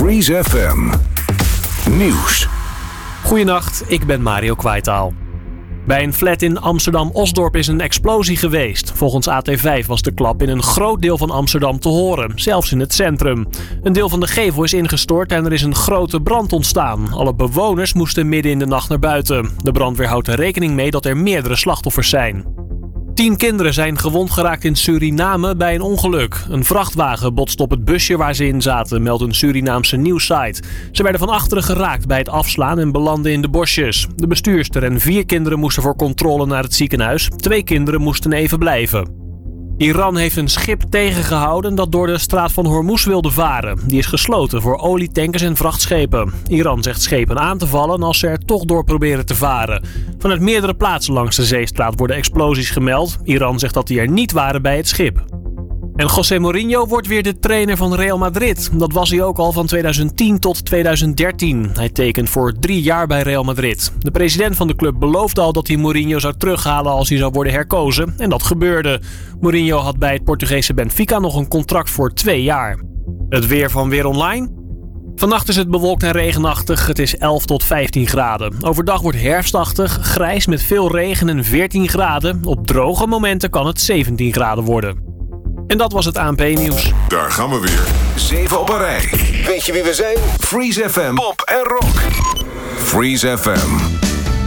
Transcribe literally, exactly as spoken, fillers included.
Freeze F M. Nieuws. Goedenacht, ik ben Mario Kwijtaal. Bij een flat in Amsterdam-Osdorp is een explosie geweest. Volgens A T vijf was de klap in een groot deel van Amsterdam te horen, zelfs in het centrum. Een deel van de gevel is ingestort en er is een grote brand ontstaan. Alle bewoners moesten midden in de nacht naar buiten. De brandweer houdt er rekening mee dat er meerdere slachtoffers zijn. Tien kinderen zijn gewond geraakt in Suriname bij een ongeluk. Een vrachtwagen botst op het busje waar ze in zaten, meldt een Surinaamse nieuwssite. Ze werden van achteren geraakt bij het afslaan en belanden in de bosjes. De bestuurster en vier kinderen moesten voor controle naar het ziekenhuis. Twee kinderen moesten even blijven. Iran heeft een schip tegengehouden dat door de straat van Hormuz wilde varen. Die is gesloten voor olietankers en vrachtschepen. Iran zegt schepen aan te vallen als ze er toch door proberen te varen. Vanuit meerdere plaatsen langs de zeestraat worden explosies gemeld. Iran zegt dat die er niet waren bij het schip. En José Mourinho wordt weer de trainer van Real Madrid. Dat was hij ook al van tweeduizend tien tot tweeduizend dertien. Hij tekent voor drie jaar bij Real Madrid. De president van de club beloofde al dat hij Mourinho zou terughalen als hij zou worden herkozen. En dat gebeurde. Mourinho had bij het Portugese Benfica nog een contract voor twee jaar. Het weer van Weer Online. Vannacht is het bewolkt en regenachtig. Het is elf tot vijftien graden. Overdag wordt herfstachtig, grijs met veel regen en veertien graden. Op droge momenten kan het zeventien graden worden. En dat was het A N P-nieuws. Daar gaan we weer. Zeven op een rij. Weet je wie we zijn? Freeze F M. Pop en rock. Freeze F M.